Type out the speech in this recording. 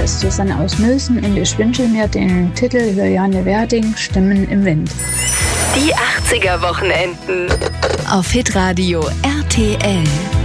Hier ist Susanne aus Mülsen und ich wünsche mir den Titel Juliane Werding, Stimmen im Wind. Die 80er Wochenenden auf Hitradio RTL.